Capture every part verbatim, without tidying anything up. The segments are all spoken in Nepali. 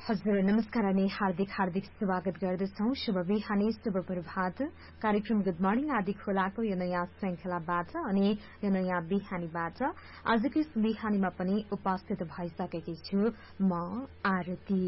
हजुर नमस्कार अनि हार्दिक हार्दिक स्वागत गर्दछौं। शुभ बिहानी, शुभ प्रभात। कार्यक्रम गुड मर्निङ आदि खोलाको यो नयाँ श्रृंखलाबाट अनि यो नयाँ बिहानीबाट आजको यस बिहानीमा पनि उपस्थित भइसकेकी छु म आरती।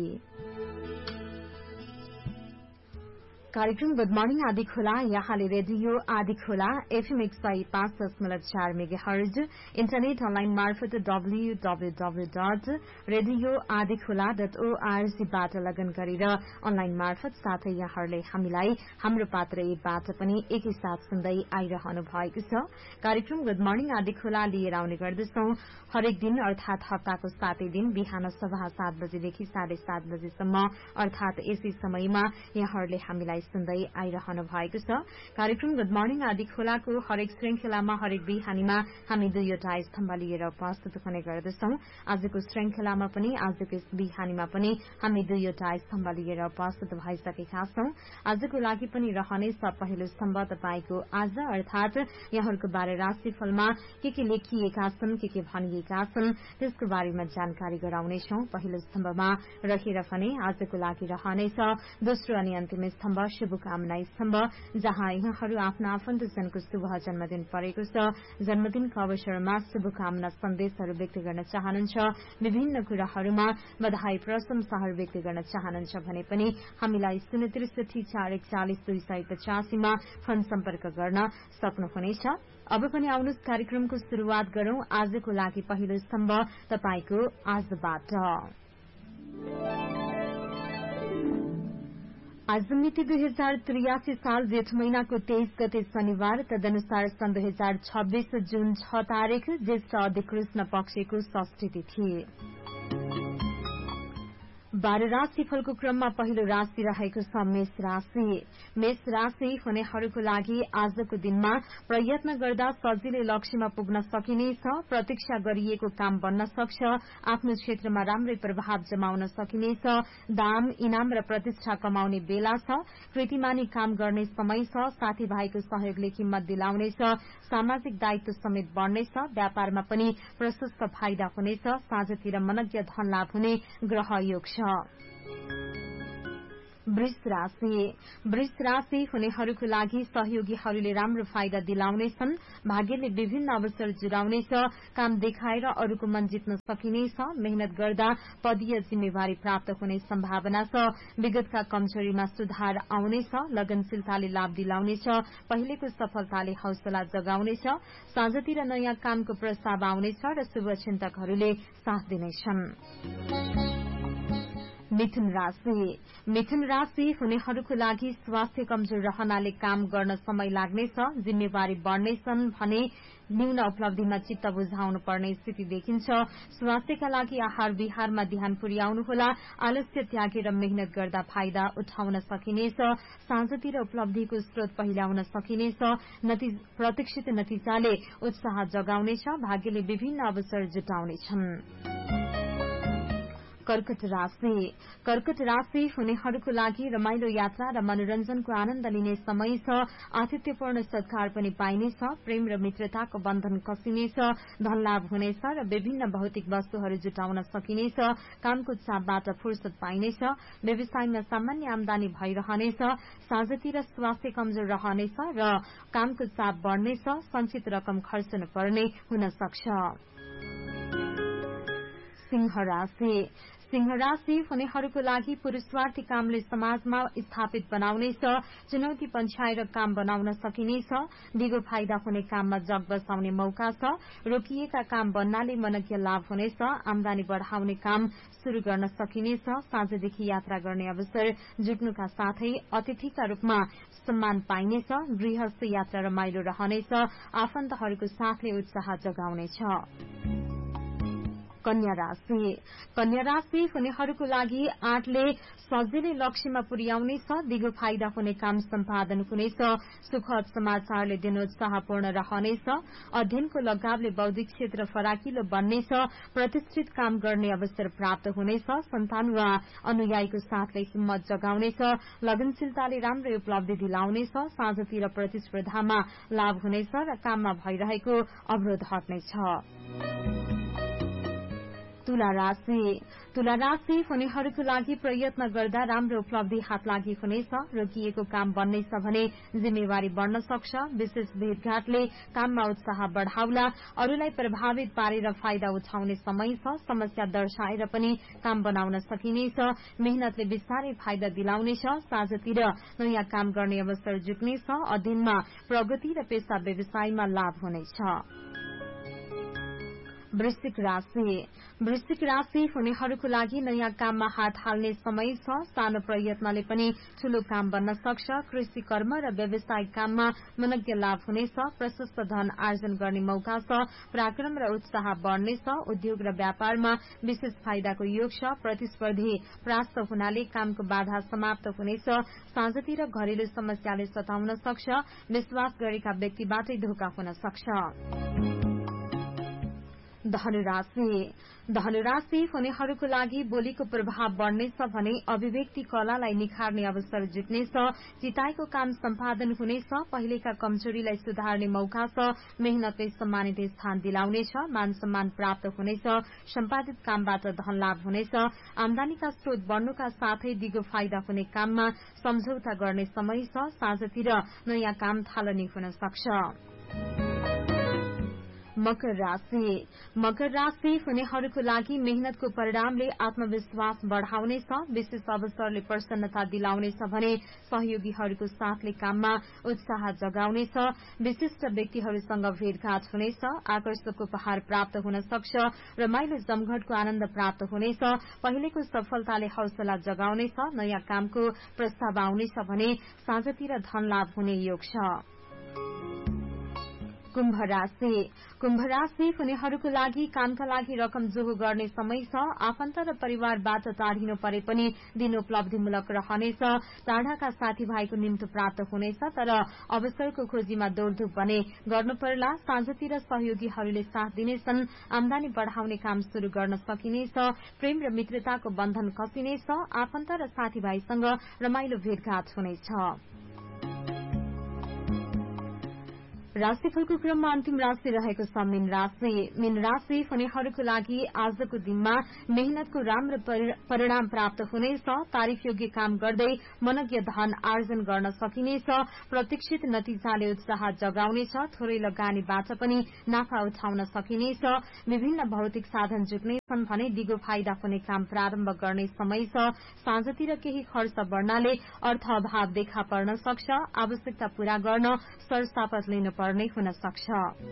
कार्यक्रम गुड मर्निङ आदि खोला यहाँले रेडियो आदि खोला एफएम एक सय पाँच दशमलव चार मेगाहर्ज इन्टरनेट अनलाइन मार्फत W W W dot radio आदि खोला डट ओआरजीबाट लगन गरेर अनलाइन मार्फत साथै यहाँहरूले हामीलाई हाम्रो पात्रबाट पनि एकैसाथ सुन्दै आइरहनु भएको छ। कार्यक्रम गुड मर्निङ आदि खोला लिएर आउने गर्दछौ हरेक दिन अर्थात हप्ताको सातै दिन बिहान सभा सात बजेदेखि साढे सात बजेसम्म अर्थात यसै समयमा यहाँहरूले हामीलाई सुन्दै आइरहनु भएको छ। कार्यक्रम गुड मर्निङ आदि खोलाको हरेक श्रृंखलामा हरेक बिहानीमा हामी दुईवटा स्तम्भ लिएर उपस्थित हुने गर्दछौं। आजको श्रृंखलामा पनि आजको यस बिहानीमा पनि हामी दुईवटा स्तम्भ लिएर उपस्थित भइसकेका छौं। आजको लागि पनि रहनेछ पहिलो स्तम्भ तपाईको आज अर्थात यहाँहरूको बारे राशिफलमा के के लेखिएका छन्, के के भनिएका छन् त्यसको बारेमा जानकारी गराउनेछौं। पहिलो स्तम्भमा रहेर भने आजको लागि रहनेछ दोस्रो अनि अन्तिम स्तम्भ शुभकामना स्तम्भ, जहाँ यहाँहरू आफ्ना आफन्तजनको शुभ जन्मदिन परेको छ। जन्मदिनको अवसरमा शुभकामना सन्देशहरू व्यक्त गर्न चाहनुहुन्छ, विभिन्न कुराहरूमा बधाई प्रशंसाहरू व्यक्त गर्न चाहनुहुन्छ भने पनि हामीलाई शून्य त्रिसठी चार एकचालिस दुई सय पचासीमा फोन सम्पर्क गर्न सक्नुहुनेछ। अब पनि आउनुहोस् कार्यक्रमको शुरूआत गरौं आजको लागि पहिलो स्तम्भ तपाईको आजबाट। आज मिति दुई हजार त्रियासी साल जेठ महिनाको तेइस गते शनिबार, तदनुसार सन् दुई हजार छब्बीस जून छ तारीक ज्येष्ठ अधिकृष्ण पक्षको षष्ठी तिथि। बाह्र राशिफलको क्रममा पहिलो राशि रहेको छ मेष राशि। मेष राशि हुनेहरूको लागि आजको दिनमा प्रयत्न गर्दा सजिलै लक्ष्यमा पुग्न सकिनेछ। प्रतीक्षा गरिएको काम बन्न सक्छ। आफ्नो क्षेत्रमा राम्रै प्रभाव जमाउन सकिनेछ। दाम, इनाम र प्रतिष्ठा कमाउने बेला छ। कृतिमानी काम गर्ने समय छ। साथीभाइको सहयोगले हिम्मत दिलाउनेछ। सामाजिक दायित्व समेत बढ्नेछ। व्यापारमा पनि प्रशस्त फाइदा हुनेछ। साँझतिर मनज्ञ धन लाभ हुने ग्रह योग छ। वृष राशि। वृष राशि हुनेहरूको लागि सहयोगीहरूले राम्रो फाइदा दिलाउनेछन्। भाग्यले विभिन्न अवसर जुटाउनेछ। काम देखाएर अरूको मन जित्न सकिनेछ। मेहनत गर्दा पदीय जिम्मेवारी प्राप्त हुने सम्भावना छ। विगतका कमजोरीमा सुधार आउनेछ। लगनशीलताले लाभ दिलाउनेछ। पहिलेको सफलताले हौसला जगाउनेछ। साँझतिर नयाँ कामको प्रस्ताव आउनेछ र शुभचिन्तकहरूले साथ दिनेछन्। मिथुन राशि। मिथुन राशि हुनेहरूको लागि स्वास्थ्य कमजोर रहनाले काम गर्न समय लाग्नेछ। जिम्मेवारी बढ्नेछन् भने न्यून उपलब्धिमा चित्त बुझाउनु पर्ने स्थिति देखिन्छ। स्वास्थ्यका लागि आहार विहारमा ध्यान पुर्याउनुहोला। आलस्य त्यागेर मेहनत गर्दा फाइदा उठाउन सकिनेछ। साँझतिर उपलब्धिको स्रोत पहिल्याउन सकिनेछ। प्रतीक्षित नतिजाले उत्साह जगाउनेछ। भाग्यले विभिन्न अवसर जुटाउनेछन्। कर्कट राशि। कर्कट राशि हुनेहरूको लागि रमाइलो यात्रा र मनोरञ्जनको आनन्द लिने समय छ। आतिथ्यपूर्ण सत्कार पनि पाइनेछ। प्रेम र मित्रताको बन्धन कसिनेछ। धनलाभ हुनेछ र विभिन्न भौतिक वस्तुहरू जुटाउन सकिनेछ। कामको चापबाट फुर्सद पाइनेछ। व्यवसायमा सामान्य आमदानी भइरहनेछ। साँझतिर स्वास्थ्य कमजोर रहनेछ र कामको चाप बढ्नेछ। सञ्चित रकम खर्चनु पर्ने हुन सक्छ। सिंह राशि। सिंह राशि हुनेहरूको लागि पुरूषार्थी कामले समाजमा स्थापित बनाउनेछ। चुनौती पन्छाएर काम बनाउन सकिनेछ। दिगो फाइदा हुने काममा जग बसाउने मौका छ। रोकिएका काम बन्नाले मनज्ञ लाभ हुनेछ। आमदानी बढ़ाउने काम शुरू गर्न सकिनेछ। साँझदेखि यात्रा गर्ने अवसर जुट्नुका साथै अतिथिका रूपमा सम्मान पाइनेछ। गृहस्थ यात्रा रमाइलो रहनेछ। आफन्तहरूको साथले उत्साह जगाउनेछ। कन्या राशि। कन्या राशि हुनेहरूको लागि आठले सजिलै लक्ष्यमा पुर्याउनेछ। दिगो फाइदा हुने काम सम्पादन हुनेछ। सुखद समाचारले दिनोत्साहपूर्ण रहनेछ। अध्ययनको लगावले बौद्धिक क्षेत्र फराकिलो बन्नेछ। प्रतिष्ठित काम गर्ने अवसर प्राप्त हुनेछ। सन्तान वा अनुयायीको साथले हिम्मत जगाउनेछ। लगनशीलताले राम्रै उपलब्धि दिलाउनेछ। साँझतिर प्रतिस्पर्धामा लाभ हुनेछ र काममा भइरहेको अवरोध हट्नेछ। तुला राशि तुला राशि हुनेहरूको लागि प्रयत्न गर्दा राम्रो उपलब्धि हात लागि हुनेछ। रोकिएको काम बन्नेछ भने जिम्मेवारी बढ्न सक्छ। विशेष भेटघाटले काममा उत्साह बढ़ाउला। अरूलाई प्रभावित पारेर फाइदा उठाउने समय छ। समस्या दर्शाएर पनि काम बनाउन सकिनेछ। मेहनतले बिस्तारै फाइदा दिलाउनेछ। साँझतिर नयाँ काम गर्ने अवसर जुट्नेछ। अध्ययनमा प्रगति र पेशा व्यवसायमा लाभ हुनेछ। वृश्चिक राशि वृश्चिक राशि हुनेहरूको लागि नयाँ काममा हात हाल्ने समय छ। सानो प्रयत्नले पनि ठूलो काम बन्न सक्छ। कृषि कर्म र व्यावसायिक काममा मनज्ञ लाभ हुनेछ। प्रशस्त धन आर्जन गर्ने मौका छ। पराक्रम र उत्साह बढ़नेछ। उद्योग र व्यापारमा विशेष फाइदाको योग छ। प्रतिस्पर्धी परास्त हुनाले कामको बाधा समाप्त हुनेछ। साँझतिर घरेलु समस्याले सताउन सक्छ। विश्वास गरेका व्यक्तिबाटै धोका हुन सक्छ। धनुराशि धनुराशि हुनेहरूको लागि बोलीको प्रभाव बढ़नेछ भने अभिव्यक्ति कलालाई निखार्ने अवसर जुट्नेछ। चिताएको काम सम्पादन हुनेछ। पहिलेका कमजोरीलाई सुधार्ने मौका छ। मेहनतले सम्मानित स्थान दिलाउनेछ। मान सम्मान प्राप्त हुनेछ। सम्पादित कामबाट धन लाभ हुनेछ। आमदानीका स्रोत बढ़नुका साथै दिगो फाइदा हुने काममा सम्झौता गर्ने समय छ। साँझतिर नयाँ काम थालनी हुन सक्छ। मकर राशि मकर राशि हुनेहरूको लागि मेहनतको परिणामले आत्मविश्वास बढ़ाउनेछ। विशेष अवसरले प्रसन्नता दिलाउनेछ भने सहयोगीहरूको साथले काममा उत्साह जगाउनेछ। विशिष्ट व्यक्तिहरूसँग भेटघाट हुनेछ। आकर्षक उपहार प्राप्त हुन सक्छ। रमाइलो जमघटको आनन्द प्राप्त हुनेछ। पहिलेको सफलताले हौसला जगाउनेछ। नयाँ कामको प्रस्ताव आउनेछ भने साँझतिर धन लाभ हुने योग छ। कुम्भ राशि कुम्भ राशि हुनेहरूको लागि कामका लागि रकम जोहो गर्ने समय छ। आफन्त र परिवारबाट टाढिनु परे पनि दिन उपलब्धिमूलक रहनेछ। टाढाका साथीभाइको निम्तो प्राप्त हुनेछ। तर अवसरको खोजीमा दौड़धूप भने गर्नु पर्ला। साँझतिर सहयोगीहरूले साथ दिनेछन्। आमदानी बढ़ाउने काम शुरू गर्न सकिनेछ। प्रेम र मित्रताको बन्धन कसिनेछ। आफन्त र साथीभाइसँग रमाइलो भेटघाट हुनेछ। राशिफलको क्रममा अन्तिम राशि रहेको छ मीन राशि मीन राशि हुनेहरूको लागि आजको दिनमा मेहनतको राम्रो परिणाम प्राप्त हुनेछ। तारिफ योग्य काम गर्दै मनज्ञ धन आर्जन गर्न सकिनेछ। प्रतीक्षित नतिजाले उत्साह जगाउनेछ। थोरै लगानीबाट पनि नाफा उठाउन सकिनेछ। विभिन्न भौतिक साधन जुट्नेछन् भने दिगो फाइदा हुने काम प्रारम्भ गर्ने समय छ। साँझतिर केही खर्च बढ़नाले अर्थ अभाव देखा पर्न सक्छ। आवश्यकता पूरा गर्न सरसापत लिनु पर्ने हुन सक्छ।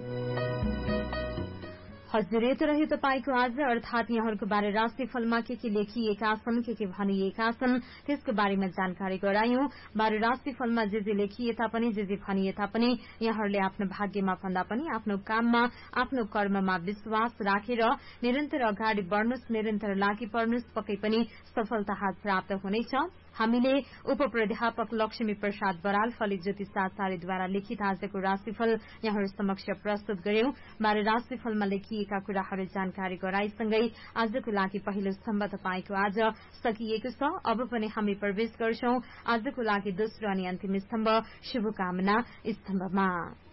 हजुर यो त रह्यो तपाईको आज अर्थात यहाँहरूको बारे राशिफलमा के के लेखिएका छन्, के के भनिएका छन् त्यसको बारेमा जानकारी गरायौं। बारे राशिफलमा जे जे लेखिए तापनि जे जे भनिए तापनि यहाँहरूले आफ्नो भाग्यमा भन्दा पनि आफ्नो काममा आफ्नो कर्ममा विश्वास राखेर निरन्तर अगाडि बढ़नुस्, निरन्तर लागि पर्नुस्, पक्कै पनि सफलता हात प्राप्त हुनेछ। हामीले उप प्राध्यापक लक्ष्मी प्रसाद बराल फलित ज्योतिष आचार्यद्वारा लिखित आजको राशिफल यहाँहरू समक्ष प्रस्तुत गर्यौं। बारे राशिफलमा लेखिएका कुराहरू जानकारी गराइसँगै आजको लागि पहिलो स्तम्भ तपाईँको आज सकिएको छ। अब पनि हामी प्रवेश गर्छौं आजको लागि दोस्रो अनि अन्तिम स्तम्भ शुभकामना स्तम्भमा।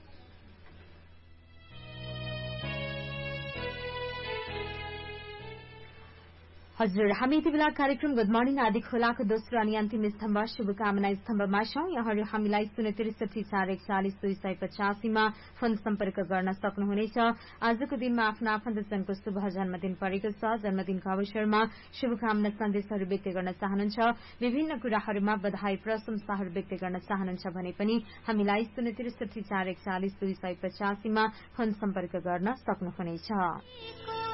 हजुर हामी यति बेला कार्यक्रम गुड मर्निङ आदि खोलाको दोस्रो अनि अन्तिम स्तम्भ शुभकामना स्तम्भमा छौं। यहाँहरू हामीलाई शून्य त्रिसठी चार एकचालिस दुई सय पचासीमा फोन सम्पर्क गर्न सक्नुहुनेछ। आजको दिनमा आफ्नो आफन्तजनको शुभ जन्मदिन परेको छ। जन्मदिनको अवसरमा शुभकामना सन्देशहरू व्यक्त गर्न चाहनुहुन्छ, विभिन्न कुराहरूमा बधाई प्रशंसाहरू व्यक्त गर्न चाहनुहुन्छ भने पनि हामीलाई शून्य त्रिसठी चार एकचालिस दुई सय पचासीमा फोन सम्पर्क गर्न सक्नुहुनेछ।